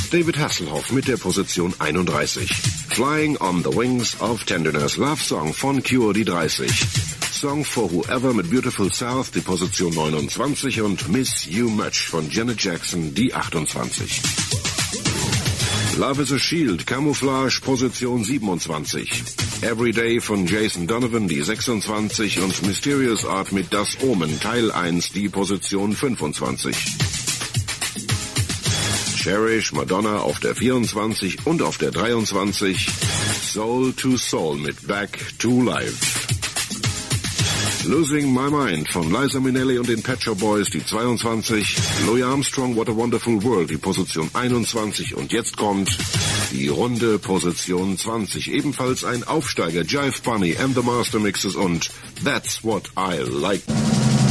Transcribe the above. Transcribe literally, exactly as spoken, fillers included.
David Hasselhoff mit der Position einunddreißig. Flying on the Wings of Tenderness, Love Song von Cure, die dreißig. Song for Whoever mit Beautiful South, die Position neunundzwanzig. Und Miss You Much von Janet Jackson, die achtundzwanzig. Love is a Shield, Camouflage, Position siebenundzwanzig. Everyday von Jason Donovan, die sechsundzwanzig. Und Mysterious Art mit Das Omen, Teil eins, die Position fünfundzwanzig. Cherish, Madonna auf der vierundzwanzig und auf der dreiundzwanzig. Soul to Soul mit Back to Life. Losing My Mind von Liza Minnelli und den Pet Shop Boys, die zweiundzwanzig. Louis Armstrong, What a Wonderful World, die Position einundzwanzig. Und jetzt kommt die runde Position zwanzig. Ebenfalls ein Aufsteiger, Jive Bunny and the Master Mixes und That's What I Like.